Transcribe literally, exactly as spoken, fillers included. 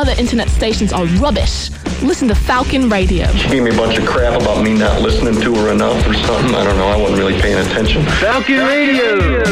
other internet stations are rubbish. Listen to Falcon Radio. She gave me a bunch of crap about me not listening to her enough or something. I don't know. I wasn't really paying attention. Falcon Radio.